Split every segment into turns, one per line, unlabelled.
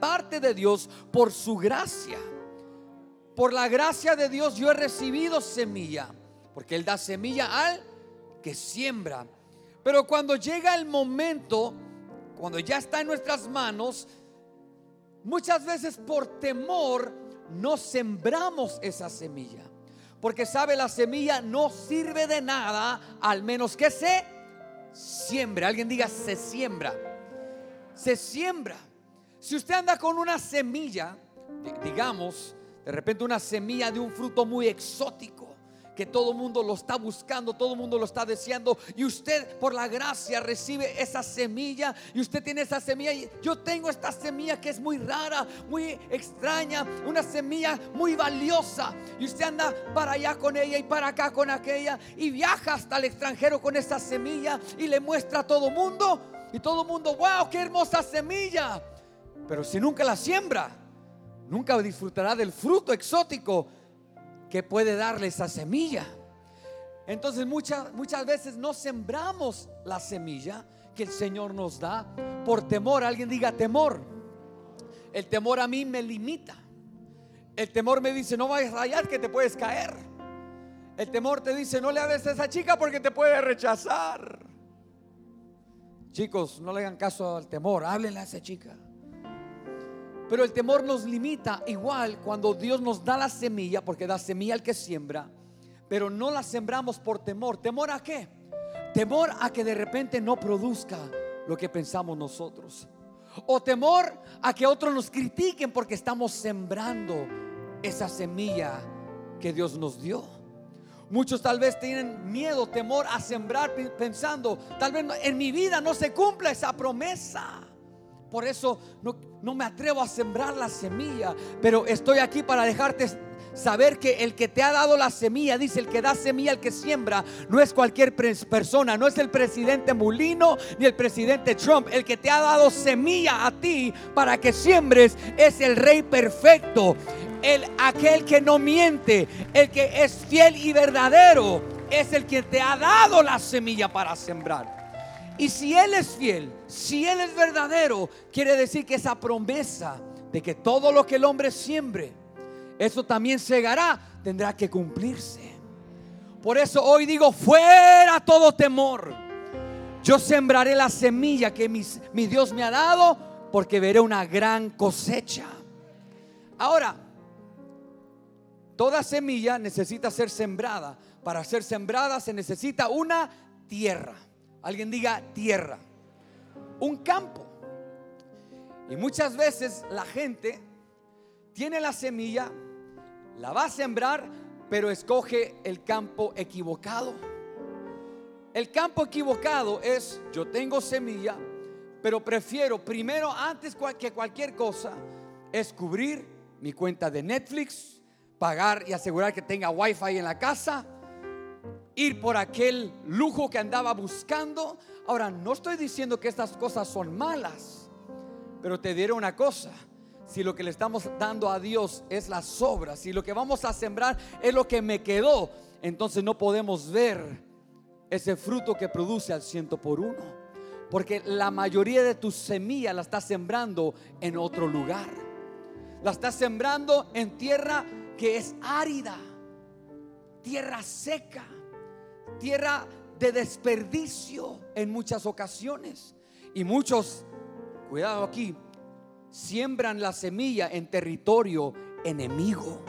parte de Dios por su gracia. Por la gracia de Dios yo he recibido semilla, porque Él da semilla al que siembra. Pero cuando llega el momento, cuando ya está en nuestras manos, muchas veces por temor no sembramos esa semilla, porque sabe, la semilla no sirve de nada al menos que se siembre. Alguien diga: se siembra. Se siembra. Si usted anda con una semilla, digamos, de repente una semilla de un fruto muy exótico, que todo el mundo lo está buscando, todo el mundo lo está deseando, y usted por la gracia recibe esa semilla, y usted tiene esa semilla. Y yo tengo esta semilla que es muy rara, muy extraña, una semilla muy valiosa, y usted anda para allá con ella y para acá con aquella, y viaja hasta el extranjero con esa semilla y le muestra a todo el mundo, y todo el mundo: wow, qué hermosa semilla. Pero si nunca la siembra, nunca disfrutará del fruto exótico que puede darle esa semilla. Entonces muchas veces no sembramos la semilla que el Señor nos da por temor. Alguien diga: temor. El temor a mí me limita. El temor me dice: no vayas allá, que te puedes caer. El temor te dice: no le hables a esa chica porque te puede rechazar. Chicos, no le hagan caso al temor, háblenle a esa chica. Pero el temor nos limita. Igual cuando Dios nos da la semilla, porque da semilla al que siembra, pero no la sembramos por temor. ¿Temor a qué? Temor a que de repente no produzca lo que pensamos nosotros, o temor a que otros nos critiquen porque estamos sembrando esa semilla que Dios nos dio. Muchos tal vez tienen miedo, temor a sembrar, pensando: tal vez en mi vida no se cumpla esa promesa. Por eso no me atrevo a sembrar la semilla. Pero estoy aquí para dejarte saber que el que te ha dado la semilla, dice: el que da semilla al que siembra, no es cualquier persona, no es el presidente Mulino ni el presidente Trump. El que te ha dado semilla a ti para que siembres es el Rey perfecto, aquel que no miente, el que es fiel y verdadero, es el que te ha dado la semilla para sembrar. Y si Él es fiel, si Él es verdadero, quiere decir que esa promesa de que todo lo que el hombre siembre, eso también segará, tendrá que cumplirse. Por eso hoy digo: fuera todo temor. Yo sembraré la semilla que mi Dios me ha dado, porque veré una gran cosecha. Ahora, toda semilla necesita ser sembrada. Para ser sembrada se necesita una tierra. Alguien diga: tierra. Un campo. Y muchas veces la gente tiene la semilla, la va a sembrar, pero escoge el campo equivocado. El campo equivocado es: yo tengo semilla, pero prefiero primero, antes que cualquier cosa, es cubrir mi cuenta de Netflix, pagar y asegurar que tenga wifi en la casa, ir por aquel lujo que andaba buscando. Ahora, no estoy diciendo que estas cosas son malas, pero te diré una cosa: si lo que le estamos dando a Dios es las sobras, si lo que vamos a sembrar es lo que me quedó, entonces no podemos ver ese fruto que produce al 100%, porque la mayoría de tu semilla la estás sembrando en otro lugar. La estás sembrando en tierra que es árida, tierra seca, tierra de desperdicio en muchas ocasiones. Y muchos, cuidado aquí, siembran la semilla en territorio enemigo,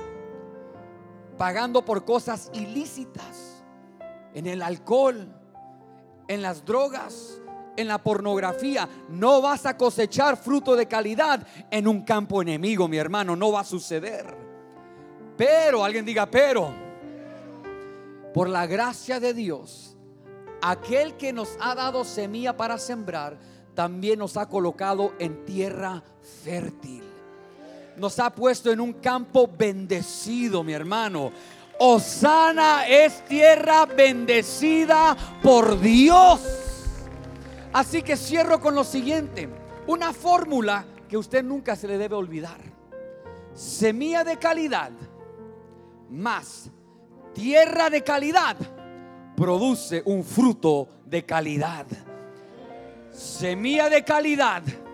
pagando por cosas ilícitas, en el alcohol, en las drogas, en la pornografía. No vas a cosechar fruto de calidad en un campo enemigo, mi hermano, no va a suceder. Pero, alguien diga: pero, por la gracia de Dios, aquel que nos ha dado semilla para sembrar, también nos ha colocado en tierra fértil. Nos ha puesto en un campo bendecido, mi hermano. Hosana es tierra bendecida por Dios. Así que cierro con lo siguiente: una fórmula que usted nunca se le debe olvidar. Semilla de calidad más tierra de calidad produce un fruto de calidad. Semilla de calidad